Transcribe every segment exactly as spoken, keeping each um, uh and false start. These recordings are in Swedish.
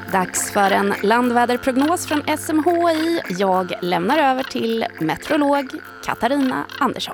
Dags för en landväderprognos från S M H I. Jag lämnar över till meteorolog Katarina Andersson.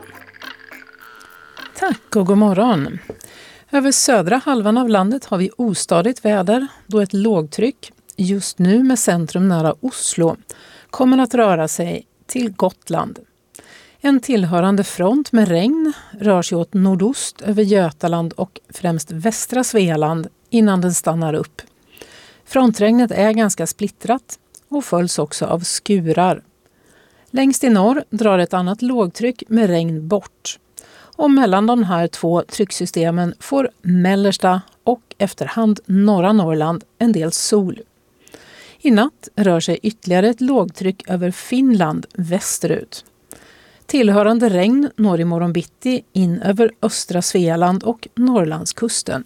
Tack och god morgon. Över södra halvan av landet har vi ostadigt väder då ett lågtryck, just nu med centrum nära Oslo, kommer att röra sig till Gotland. En tillhörande front med regn rör sig åt nordost över Götaland och främst västra Svealand innan den stannar upp. Frontregnet är ganska splittrat och följs också av skurar. Längst i norr drar ett annat lågtryck med regn bort. Och mellan de här två trycksystemen får mellersta och efterhand norra Norrland en del sol. I natt rör sig ytterligare ett lågtryck över Finland västerut. Tillhörande regn når imorgon bitti in över östra Svealand och Norrlandskusten.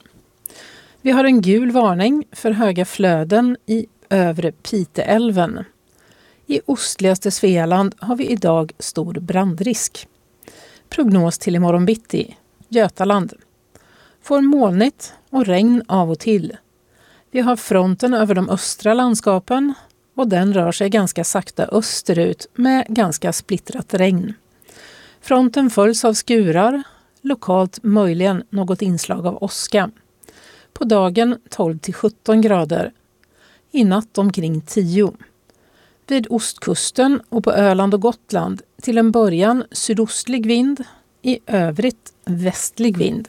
Vi har en gul varning för höga flöden i övre Piteälven. I ostligaste Svealand har vi idag stor brandrisk. Prognos till imorgon bitti. Götaland. Får molnigt och regn av och till. Vi har fronten över de östra landskapen och den rör sig ganska sakta österut med ganska splittrat regn. Fronten följs av skurar, lokalt möjligen något inslag av åska. På dagen tolv till sjutton grader. I natt omkring tio. Vid ostkusten och på Öland och Gotland till en början sydostlig vind, i övrigt västlig vind.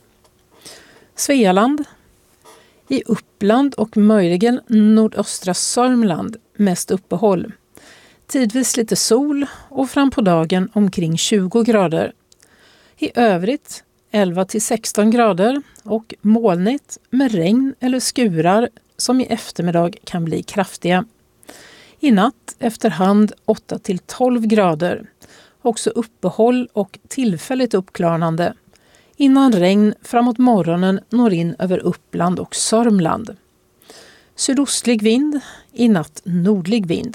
Svealand. I Uppland och möjligen nordöstra Sörmland mest uppehåll. Tidvis lite sol och fram på dagen omkring tjugo grader. I övrigt elva till sexton grader och molnigt med regn eller skurar som i eftermiddag kan bli kraftiga. I natt efterhand åtta till tolv grader. Också uppehåll och tillfälligt uppklarnande. Innan regn framåt morgonen når in över Uppland och Sörmland. Sydostlig vind, i natt nordlig vind.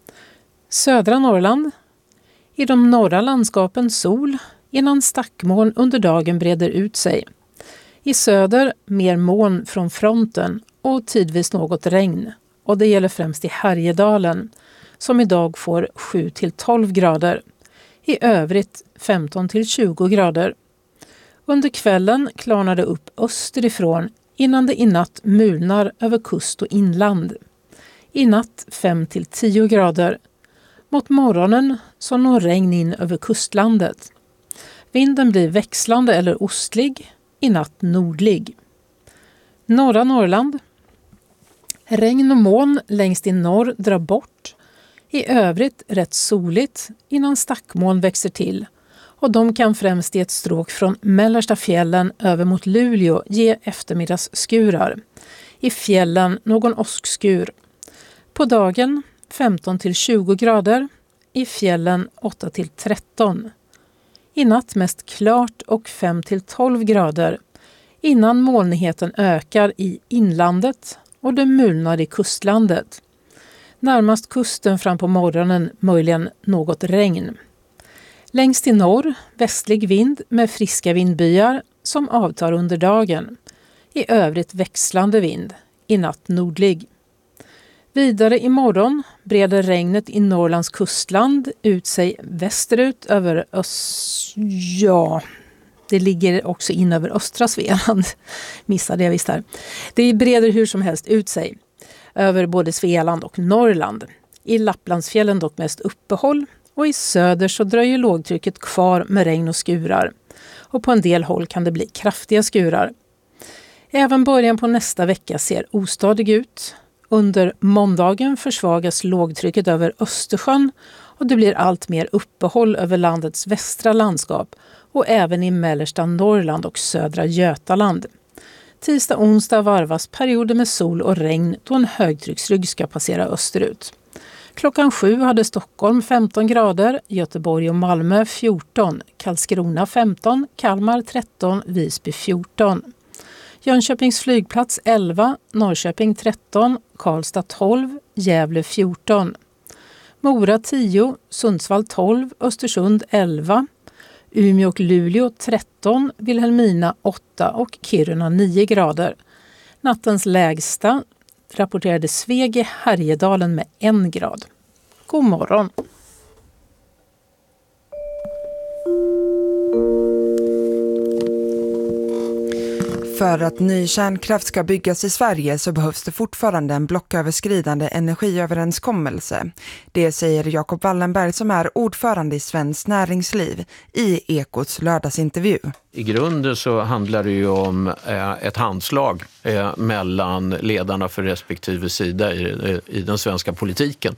Södra Norrland. I de norra landskapen sol innan stackmoln under dagen breder ut sig. I söder mer moln från fronten och tidvis något regn. Och det gäller främst i Härjedalen som idag får sju till tolv grader. I övrigt femton till tjugo grader. Under kvällen klarnar det upp österifrån innan det i natt mulnar över kust och inland. I natt fem till tio grader. Mot morgonen så når regn in över kustlandet. Vinden blir växlande eller ostlig, i natt nordlig. Norra Norrland. Regn och moln längst i norr drar bort. I övrigt rätt soligt innan stackmoln växer till. Och de kan främst i ett stråk från mellersta fjällen över mot Luleå ge eftermiddagsskurar. I fjällen någon åskskur. På dagen femton till tjugo grader. I fjällen åtta till tretton. I natt mest klart och fem till tolv grader. Innan molnigheten ökar i inlandet och det mulnar i kustlandet. Närmast kusten fram på morgonen möjligen något regn. Längst i norr västlig vind med friska vindbyar som avtar under dagen. I övrigt växlande vind, i natt nordlig. Vidare imorgon breder regnet i Norrlands kustland ut sig västerut över öst... Ja, det ligger också in över östra Svealand. Missade jag visst här. Det breder hur som helst ut sig över både Svealand och Norrland. I Lapplandsfjällen dock mest uppehåll och i söder så dröjer lågtrycket kvar med regn och skurar. Och på en del håll kan det bli kraftiga skurar. Även början på nästa vecka ser ostadig ut. Under måndagen försvagas lågtrycket över Östersjön och det blir allt mer uppehåll över landets västra landskap och även i mellersta Norrland och södra Götaland. Tisdag och onsdag varvas perioder med sol och regn då en högtrycksrygg ska passera österut. Klockan sju hade Stockholm femton grader, Göteborg och Malmö fjorton, Karlskrona femton, Kalmar tretton, Visby fjorton. Jönköpings flygplats elva, Norrköping tretton, Karlstad tolv, Gävle fjorton. Mora tio, Sundsvall tolv, Östersund elva, Umeå och Luleå tretton, Vilhelmina åtta och Kiruna nio grader. Nattens lägsta rapporterade Sveg i Härjedalen med en grad. God morgon! För att ny kärnkraft ska byggas i Sverige så behövs det fortfarande en blocköverskridande energiöverenskommelse. Det säger Jacob Wallenberg som är ordförande i Svenskt Näringsliv i Ekots lördagsintervju. I grunden så handlar det ju om ett handslag mellan ledarna för respektive sida i, i den svenska politiken.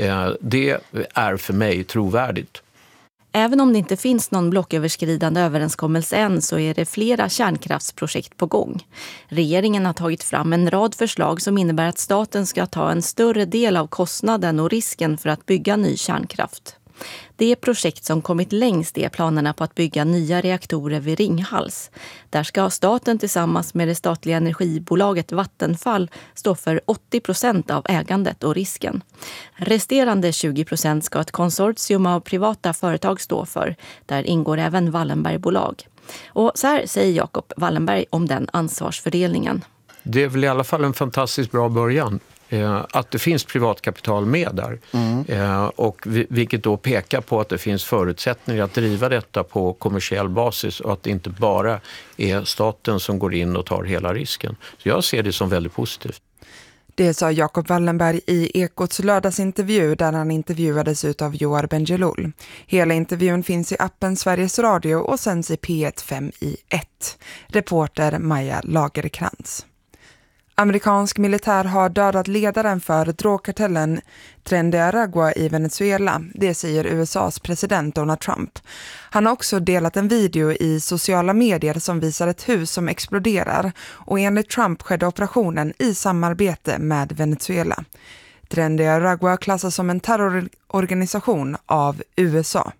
Det är för mig trovärdigt. Även om det inte finns någon blocköverskridande överenskommelse än så är det flera kärnkraftsprojekt på gång. Regeringen har tagit fram en rad förslag som innebär att staten ska ta en större del av kostnaden och risken för att bygga ny kärnkraft. Det projekt som kommit längst är planerna på att bygga nya reaktorer vid Ringhals. Där ska staten tillsammans med det statliga energibolaget Vattenfall stå för åttio procent av ägandet och risken. Resterande tjugo procent ska ett konsortium av privata företag stå för. Där ingår även Wallenbergbolag. Och så här säger Jacob Wallenberg om den ansvarsfördelningen. Det är väl i alla fall en fantastiskt bra början. Att det finns privatkapital med där. Mm. Och vilket då pekar på att det finns förutsättningar att driva detta på kommersiell basis och att det inte bara är staten som går in och tar hela risken. Så jag ser det som väldigt positivt. Det sa Jacob Wallenberg i Ekots lördagsintervju där han intervjuades utav Joar Bendjelloul. Hela intervjun finns i appen Sveriges Radio och sänds i P ett fem i ett. Reporter Maja Lagerkrans. Amerikansk militär har dödat ledaren för drogkartellen Tren de Aragua i Venezuela, det säger U S A:s president Donald Trump. Han har också delat en video i sociala medier som visar ett hus som exploderar och enligt Trump skedde operationen i samarbete med Venezuela. Tren de Aragua klassas som en terrororganisation av U S A.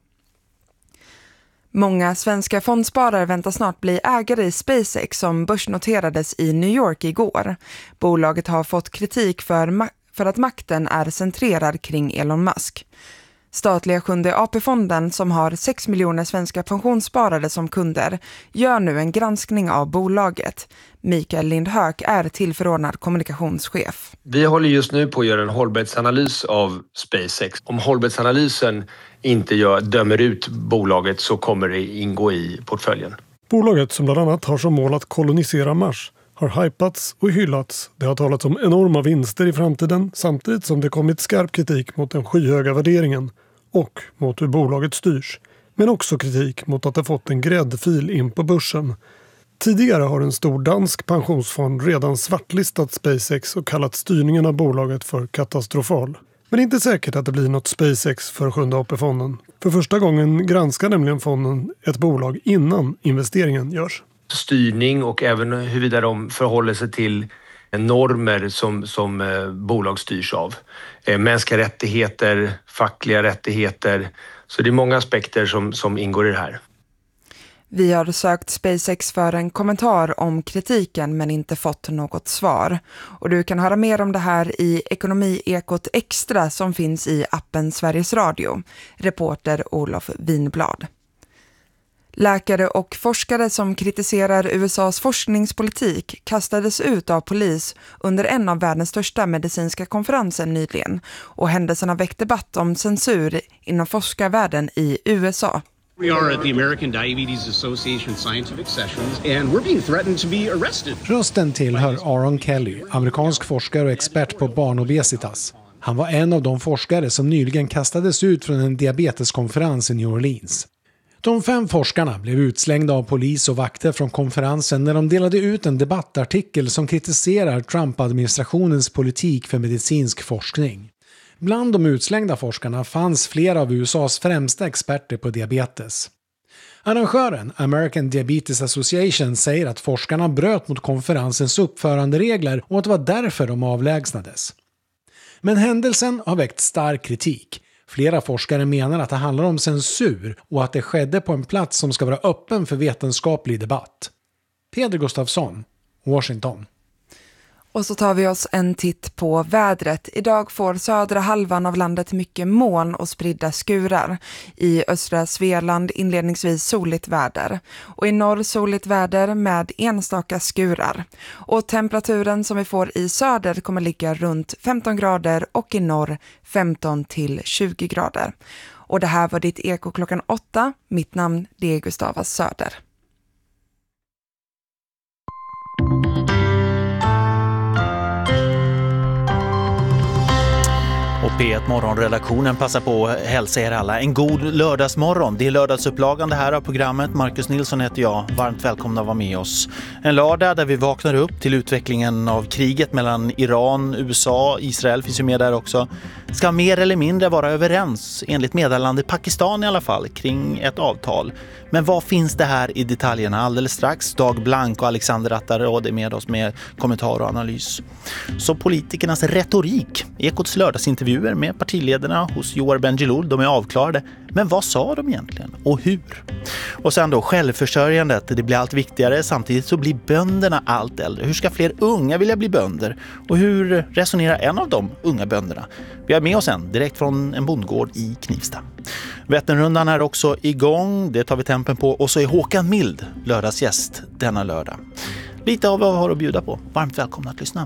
Många svenska fondsparare väntar snart bli ägare i SpaceX som börsnoterades i New York igår. Bolaget har fått kritik för, ma- för att makten är centrerad kring Elon Musk. Statliga sjunde A P-fonden som har sex miljoner svenska pensionssparare som kunder gör nu en granskning av bolaget. Mikael Lindhök är tillförordnad kommunikationschef. Vi håller just nu på att göra en hållbarhetsanalys av SpaceX. Om hållbarhetsanalysen inte gör, dömer ut bolaget så kommer det ingå i portföljen. Bolaget som bland annat har som mål att kolonisera Mars har hypats och hyllats. Det har talats om enorma vinster i framtiden samtidigt som det kommit skarp kritik mot den skyhöga värderingen och mot hur bolaget styrs. Men också kritik mot att det fått en gräddfil in på börsen. Tidigare har en stor dansk pensionsfond redan svartlistat SpaceX och kallat styrningen av bolaget för katastrofal. Men det är inte säkert att det blir något SpaceX för sjunde A P-fonden. För första gången granskar nämligen fonden ett bolag innan investeringen görs. Styrning och även huruvida de förhåller sig till normer som, som eh, bolag styrs av. Eh, mänskliga rättigheter, fackliga rättigheter. Så det är många aspekter som, som ingår i det här. Vi har sökt SpaceX för en kommentar om kritiken men inte fått något svar. Och du kan höra mer om det här i Ekonomi-ekot Extra som finns i appen Sveriges Radio. Reporter Olof Winblad. Läkare och forskare som kritiserar U S A:s forskningspolitik kastades ut av polis under en av världens största medicinska konferenser nyligen. Och händelserna väckte debatt om censur inom forskarvärlden i U S A. We are at the American Diabetes Association Scientific Sessions and we're being threatened to be arrested. Rösten tillhör Aaron Kelly, amerikansk forskare och expert på barnobesitas. Han var en av de forskare som nyligen kastades ut från en diabeteskonferens i New Orleans. De fem forskarna blev utslängda av polis och vakter från konferensen när de delade ut en debattartikel som kritiserar Trump-administrationens politik för medicinsk forskning. Bland de utslängda forskarna fanns flera av U S A:s främsta experter på diabetes. Arrangören American Diabetes Association säger att forskarna bröt mot konferensens uppföranderegler och att det var därför de avlägsnades. Men händelsen har väckt stark kritik. Flera forskare menar att det handlar om censur och att det skedde på en plats som ska vara öppen för vetenskaplig debatt. Peder Gustafsson, Washington. Och så tar vi oss en titt på vädret. Idag får södra halvan av landet mycket moln och spridda skurar. I östra Svealand inledningsvis soligt väder. Och i norr soligt väder med enstaka skurar. Och temperaturen som vi får i söder kommer ligga runt femton grader och i norr femton till tjugo grader. Och det här var ditt Eko klockan åtta. Mitt namn det är Gustava Söder. Och P ett Morgonredaktionen passar på att hälsa er alla en god lördagsmorgon. Det är lördagsupplagan det här av programmet. Marcus Nilsson heter jag. Varmt välkomna att vara med oss. En lördag där vi vaknar upp till utvecklingen av kriget mellan Iran, U S A, Israel finns ju med där också. Ska mer eller mindre vara överens, enligt meddelandet Pakistan i alla fall, kring ett avtal. Men vad finns det här i detaljerna? Alldeles strax Dag Blank och Alexander Attarod är med oss med kommentar och analys. Så politikernas retorik, Ekots lördagsintervjuer med partiledarna hos Joar Bendjelloul, de är avklarade. Men vad sa de egentligen och hur? Och sen då självförsörjandet, det blir allt viktigare, samtidigt så blir bönderna allt äldre. Hur ska fler unga vilja bli bönder? Och hur resonerar en av de unga bönderna? Vi har med oss en direkt från en bondgård i Knivsta. Vätternrundan är också igång, det tar vi tempen på. Och så är Håkan Mild lördagsgäst denna lördag. Lite av vad vi har att bjuda på. Varmt välkomna att lyssna.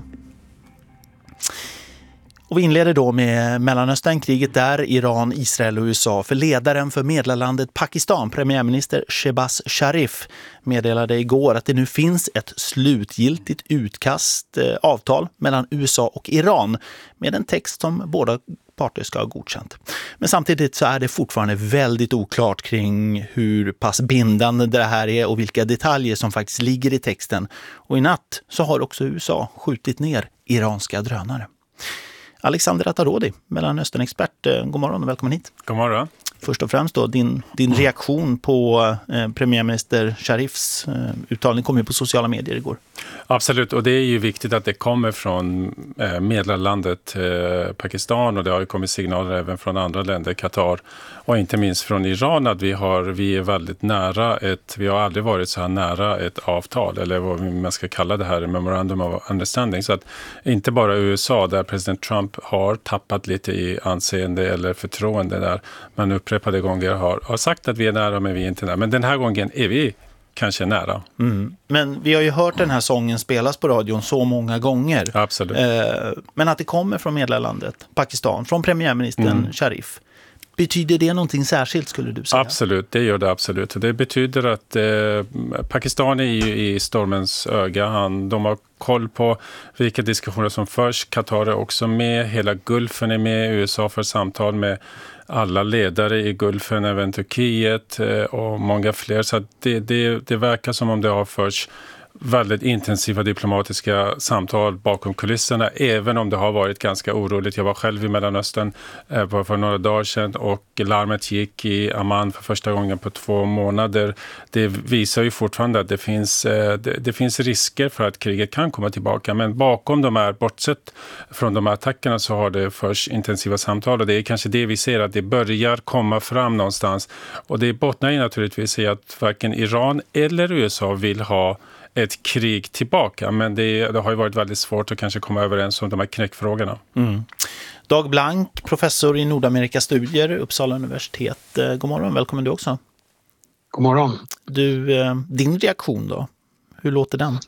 Och vi inleder då med Mellanösternkriget där, Iran, Israel och U S A. För ledaren för medlemslandet Pakistan, premiärminister Shehbaz Sharif, meddelade igår att det nu finns ett slutgiltigt utkast eh, avtal mellan U S A och Iran med en text som båda parter ska ha godkänt. Men samtidigt så är det fortfarande väldigt oklart kring hur pass bindande det här är och vilka detaljer som faktiskt ligger i texten. Och i natt så har också U S A skjutit ner iranska drönare. Alexander Attarodi, Mellanöstern-expert. God morgon och välkommen hit. God morgon. Först och främst då, din, din reaktion på eh, premiärminister Sharifs eh, uttalning kom ju på sociala medier igår. Absolut, och det är ju viktigt att det kommer från eh, medlemslandet eh, Pakistan, och det har ju kommit signaler även från andra länder, Qatar och inte minst från Iran, att vi, har, vi är väldigt nära ett, vi har aldrig varit så här nära ett avtal, eller vad man ska kalla det här, Memorandum of Understanding. Så att inte bara U S A, där president Trump har tappat lite i anseende eller förtroende där, men upprepade gånger har, har sagt att vi är nära men vi är inte nära. Men den här gången är vi kanske nära. Mm. Men vi har ju hört den här sången spelas på radion så många gånger. Absolut. Eh, men att det kommer från medlemslandet Pakistan, från premiärministern mm. Sharif. Betyder det någonting särskilt, skulle du säga? Absolut, det gör det absolut. Det betyder att eh, Pakistan är ju i stormens öga. Han, de har koll på vilka diskussioner som förs. Qatar är också med, hela Gulfen är med, U S A för samtal med alla ledare i Gulfen, även Turkiet eh, och många fler. Så det, det, det verkar som om det har förts väldigt intensiva diplomatiska samtal bakom kulisserna, även om det har varit ganska oroligt. Jag var själv i Mellanöstern eh, för några dagar sedan och larmet gick i Amman för första gången på två månader. Det visar ju fortfarande att det finns, eh, det, det finns risker för att kriget kan komma tillbaka, men bakom de här, bortsett från de här attackerna, så har det förts intensiva samtal, och det är kanske det vi ser, att det börjar komma fram någonstans. Och det bottnar ju naturligtvis i att varken Iran eller U S A vill ha ett krig tillbaka, men det, det har ju varit väldigt svårt att kanske komma överens om de här knäckfrågorna. Mm. Dag Blank, professor i Nordamerikastudier, Uppsala universitet. God morgon, välkommen du också. God morgon. Du, din reaktion då? Hur låter den?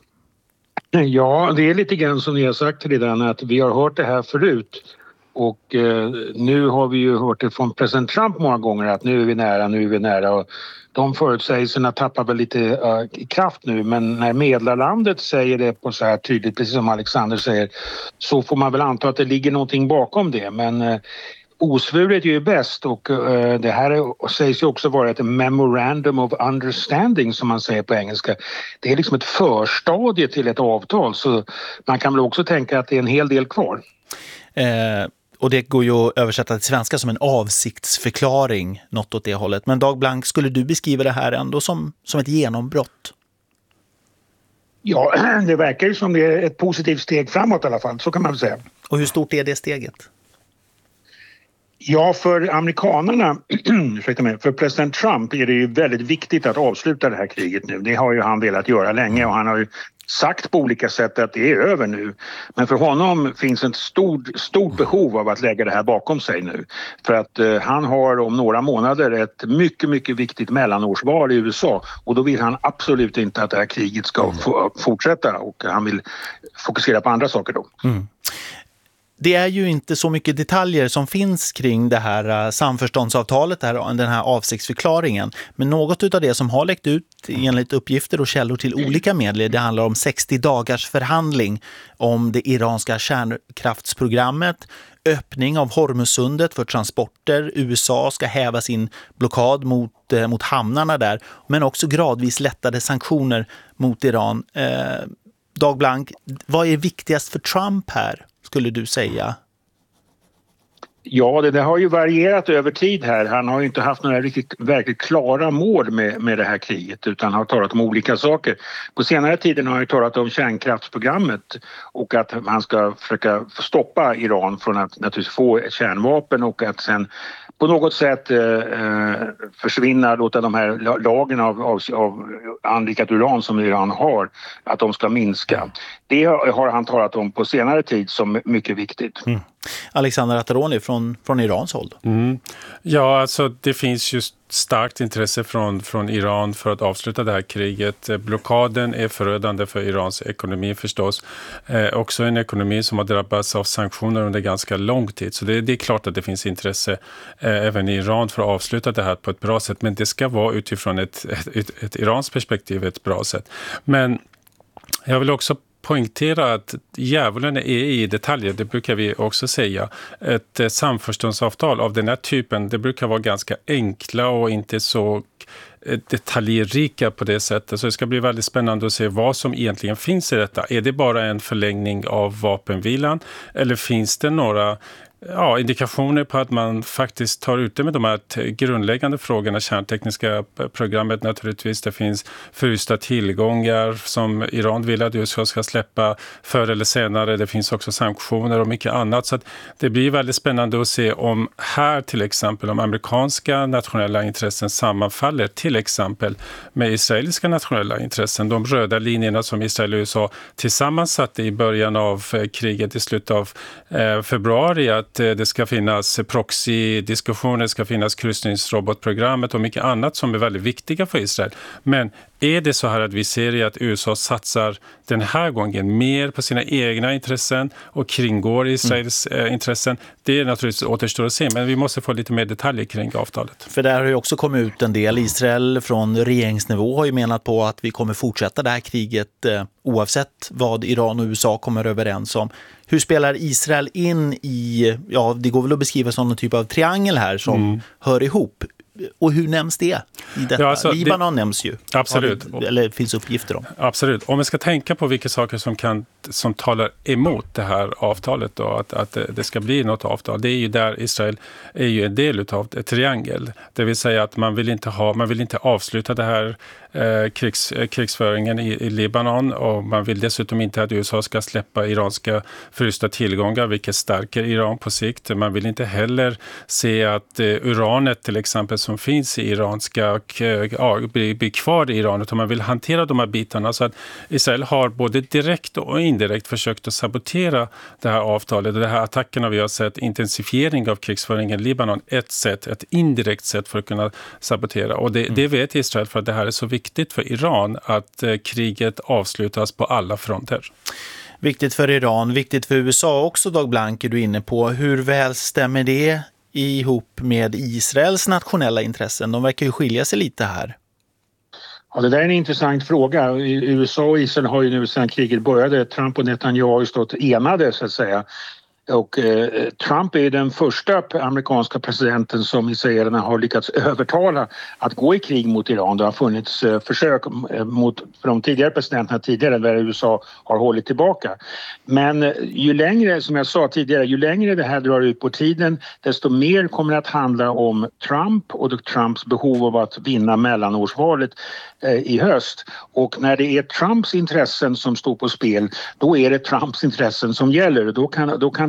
Ja, det är lite grann som ni har sagt redan, att vi har hört det här förut. Och eh, nu har vi ju hört det från president Trump många gånger, att nu är vi nära, nu är vi nära. Och de förutsägelserna tappar väl lite uh, kraft nu, men när medlarlandet säger det på så här tydligt, precis som Alexander säger, så får man väl anta att det ligger någonting bakom det. Men uh, osvuret är ju bäst, och uh, det här är, sägs ju också vara ett memorandum of understanding, som man säger på engelska. Det är liksom ett förstadie till ett avtal, så man kan väl också tänka att det är en hel del kvar. Eh, och det går ju att översätta till svenska som en avsiktsförklaring, något åt det hållet. Men Dag Blank, skulle du beskriva det här ändå som, som ett genombrott? Ja, det verkar ju som det är ett positivt steg framåt i alla fall, så kan man väl säga. Och hur stort är det steget? Ja, för amerikanerna, ursäkta mig, för president Trump är det ju väldigt viktigt att avsluta det här kriget nu. Det har ju han velat göra länge och han har ju sagt på olika sätt att det är över nu. Men för honom finns ett stort, stort behov av att lägga det här bakom sig nu. För att eh, han har om några månader ett mycket, mycket viktigt mellanårsval i U S A. Och då vill han absolut inte att det här kriget ska f- fortsätta och han vill fokusera på andra saker då. Mm. Det är ju inte så mycket detaljer som finns kring det här samförståndsavtalet, den här avsiktsförklaringen. Men något av det som har läckt ut enligt uppgifter och källor till olika medier, det handlar om sextio dagars förhandling om det iranska kärnkraftsprogrammet, öppning av Hormuzsundet för transporter, U S A ska häva sin blockad mot, eh, mot hamnarna där, men också gradvis lättade sanktioner mot Iran. Eh, Dag Blank, vad är viktigast för Trump här, skulle du säga? Ja, det, det har ju varierat över tid här. Han har ju inte haft några riktigt verkligt klara mål med, med det här kriget utan har talat om olika saker. På senare tiden har han ju talat om kärnkraftsprogrammet och att han ska försöka stoppa Iran från att naturligtvis få ett kärnvapen och att sen på något sätt eh, försvinna, låta de här lagen av, av, av anrikat uran som Iran har, att de ska minska. Det har han talat om på senare tid som mycket viktigt. Mm. Alexander Attaroni från, från Irans håll. Mm. Ja, alltså det finns ju starkt intresse från, från Iran för att avsluta det här kriget. Blockaden är förödande för Irans ekonomi förstås. Eh, också en ekonomi som har drabbats av sanktioner under ganska lång tid. Så det, det är klart att det finns intresse eh, även i Iran för att avsluta det här på ett bra sätt. Men det ska vara utifrån ett, ett, ett, ett Irans perspektiv ett bra sätt. Men jag vill också poängtera att djävulen är i detaljer, det brukar vi också säga. Ett samförståndsavtal av den här typen, det brukar vara ganska enkla och inte så detaljrika på det sättet. Så det ska bli väldigt spännande att se vad som egentligen finns i detta. Är det bara en förlängning av vapenvilan eller finns det några ja, indikationer på att man faktiskt tar ut det med de här grundläggande frågorna, kärntekniska programmet naturligtvis. Det finns frysta tillgångar som Iran vill att U S A ska släppa förr eller senare. Det finns också sanktioner och mycket annat. Så att det blir väldigt spännande att se om här till exempel om amerikanska nationella intressen sammanfaller till exempel med israeliska nationella intressen. De röda linjerna som Israel och U S A tillsammans satte i början av kriget i slutet av eh, februari att det ska finnas proxy-diskussioner, det ska finnas kryssningsrobotprogrammet och mycket annat som är väldigt viktiga för Israel. Men är det så här att vi ser att U S A satsar den här gången mer på sina egna intressen och kringgår Israels mm. intressen? Det är naturligtvis återstår att se, men vi måste få lite mer detaljer kring avtalet. För där har ju också kommit ut en del. Israel från regeringsnivå har ju menat på att vi kommer fortsätta det här kriget eh, oavsett vad Iran och U S A kommer överens om. Hur spelar Israel in i, ja det går väl att beskriva som någon typ av triangel här som mm. hör ihop. Och hur nämns det i detta? Ja, alltså, Libanon det, nämns ju. Absolut. Det, eller finns uppgifter om. Absolut. Om vi ska tänka på vilka saker som, kan, som talar emot det här avtalet då, att, att det ska bli något avtal. Det är ju där Israel är ju en del av ett triangel. Det vill säga att man vill inte, ha, man vill inte avsluta det här eh, krigs, eh, krigsföringen i, i Libanon och man vill dessutom inte att U S A ska släppa iranska frysta tillgångar vilket stärker Iran på sikt. Man vill inte heller se att eh, uranet till exempel som finns i Iran ska ja, bli, bli kvar i Iran utan man vill hantera de här bitarna så att Israel har både direkt och indirekt försökt att sabotera det här avtalet och de här attackerna vi har sett, intensifiering av krigsföringen i Libanon, ett sätt, ett indirekt sätt för att kunna sabotera och det, mm. det vet Israel för att det här är så viktigt för Iran att eh, kriget avslutas på alla fronter. Viktigt för Iran, viktigt för U S A också, Dag Blank är du inne på. Hur väl stämmer det ihop med Israels nationella intressen? De verkar ju skilja sig lite här. Ja, det där är en intressant fråga. U S A och Israel har ju nu sedan kriget började, Trump och Netanyahu har ju stått enade så att säga. Och eh, Trump är den första amerikanska presidenten som israelerna har lyckats övertala att gå i krig mot Iran. Det har funnits eh, försök mot de tidigare presidenterna tidigare där U S A har hållit tillbaka. Men eh, ju längre, som jag sa tidigare, ju längre det här drar ut på tiden desto mer kommer det att handla om Trump och Trumps behov av att vinna mellanårsvalet eh, i höst. Och när det är Trumps intressen som står på spel, då är det Trumps intressen som gäller. Då kan, då kan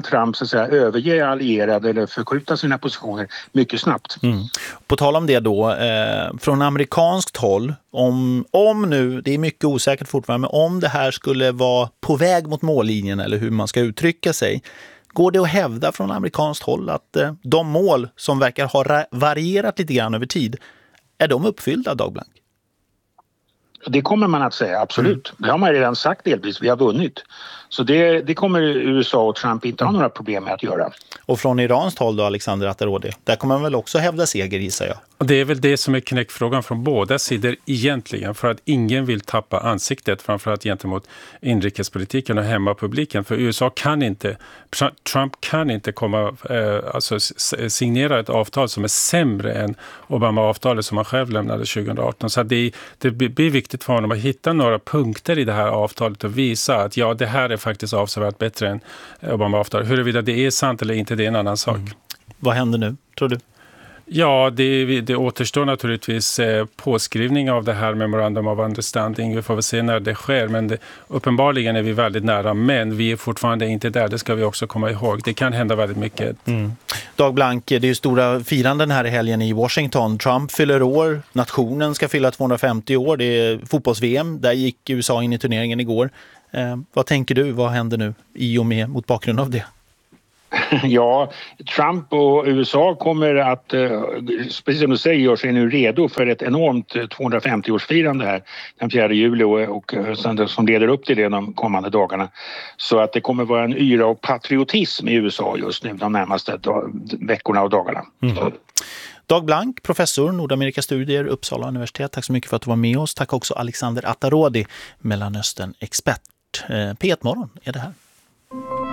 Trump så att säga, överge allierade eller förskjuta sina positioner mycket snabbt. Mm. På tal om det då, eh, från amerikanskt håll, om, om nu, det är mycket osäkert fortfarande, men om det här skulle vara på väg mot mållinjen eller hur man ska uttrycka sig, går det att hävda från amerikanskt håll att eh, de mål som verkar ha varierat lite grann över tid, är de uppfyllda, Dag Blank? Det kommer man att säga, absolut. Det har man redan sagt delvis, vi har vunnit. Så det, det kommer U S A och Trump inte ha några problem med att göra. Och från Irans håll då, Alexander Atarodi, där kommer man väl också hävda seger, gissar jag. Och det är väl det som är knäckfrågan från båda sidor egentligen, för att ingen vill tappa ansiktet, framförallt gentemot inrikespolitiken och hemmapubliken. För U S A kan inte, Trump kan inte komma, eh, alltså signera ett avtal som är sämre än Obama-avtalet som han själv lämnade tjugoarton. Så det, det blir viktigt för honom att hitta några punkter i det här avtalet och visa att ja, det här är faktiskt avsevärt bättre än Obama-avtalet. Huruvida det är sant eller inte, det är en annan sak. Mm. Vad händer nu, tror du? Ja, det, det återstår naturligtvis eh, påskrivning av det här Memorandum of Understanding. Vi får väl se när det sker, men det, uppenbarligen är vi väldigt nära. Men vi är fortfarande inte där, det ska vi också komma ihåg. Det kan hända väldigt mycket. Mm. Dag Blank, det är ju stora firanden här i helgen i Washington. Trump fyller år, nationen ska fylla tvåhundrafemtio år. Det är fotbolls-V M, där gick U S A in i turneringen igår. Eh, vad tänker du, vad händer nu i och med mot bakgrund av det? Ja, Trump och U S A kommer att, precis som du säger, gör sig nu redo för ett enormt tvåhundrafemtio-årsfirande här den fjärde juli och, och som leder upp till det de kommande dagarna. Så att det kommer vara en yra och patriotism i U S A just nu de närmaste dag, veckorna och dagarna. Mm. Dag Blank, professor, Nordamerikastudier, Uppsala universitet. Tack så mycket för att du var med oss. Tack också Alexander Atarodi, Mellanöstern-expert. P ett Morgon är det här.